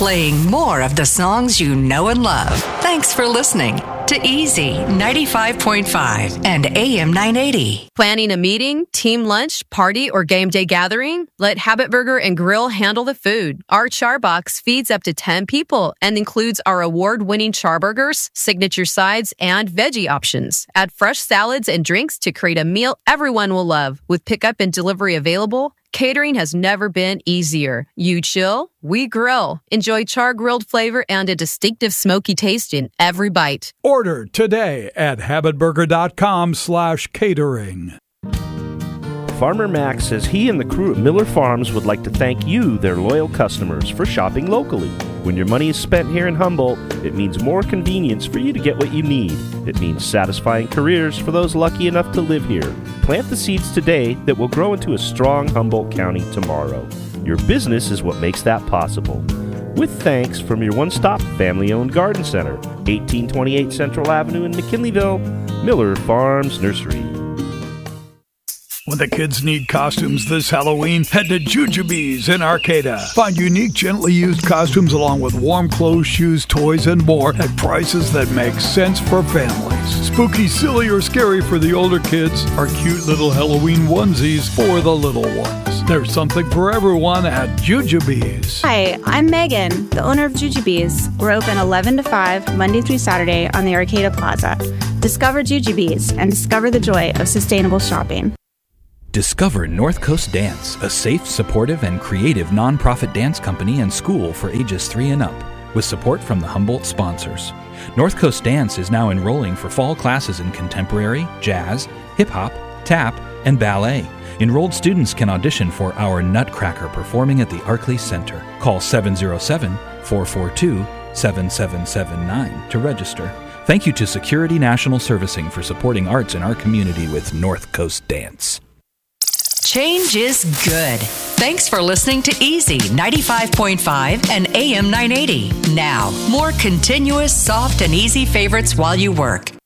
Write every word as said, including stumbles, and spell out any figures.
playing more of the songs you know and love. Thanks for listening to Easy ninety-five point five and A M nine eighty. Planning a meeting, team lunch, party, or game day gathering? Let Habit Burger and Grill handle the food. Our char box feeds up to ten people and includes our award-winning char burgers, signature sides, and veggie options. Add fresh salads and drinks to create a meal everyone will love. With pickup and delivery available, catering has never been easier. You chill, we grill. Enjoy char-grilled flavor and a distinctive smoky taste in every bite. Order today at habitburger.com slash catering. Farmer Mac says he and the crew at Miller Farms would like to thank you, their loyal customers, for shopping locally. When your money is spent here in Humboldt, it means more convenience for you to get what you need. It means satisfying careers for those lucky enough to live here. Plant the seeds today that will grow into a strong Humboldt County tomorrow. Your business is what makes that possible. With thanks from your one-stop family-owned garden center, eighteen twenty-eight Central Avenue in McKinleyville, Miller Farms Nursery. When the kids need costumes this Halloween, head to Jujubes in Arcata. Find unique, gently used costumes along with warm clothes, shoes, toys, and more at prices that make sense for families. Spooky, silly, or scary for the older kids, or cute little Halloween onesies for the little ones. There's something for everyone at Jujubes. Hi, I'm Megan, the owner of Jujubes. We're open eleven to five, Monday through Saturday on the Arcata Plaza. Discover Jujubes and discover the joy of sustainable shopping. Discover North Coast Dance, a safe, supportive, and creative nonprofit dance company and school for ages three and up, with support from the Humboldt sponsors. North Coast Dance is now enrolling for fall classes in contemporary, jazz, hip-hop, tap, and ballet. Enrolled students can audition for our Nutcracker performing at the Arkley Center. Call seven oh seven, four four two, seven seven seven nine to register. Thank you to Security National Servicing for supporting arts in our community with North Coast Dance. Change is good. Thanks for listening to Easy ninety-five point five and A M nine eighty. Now, more continuous, soft, and easy favorites while you work.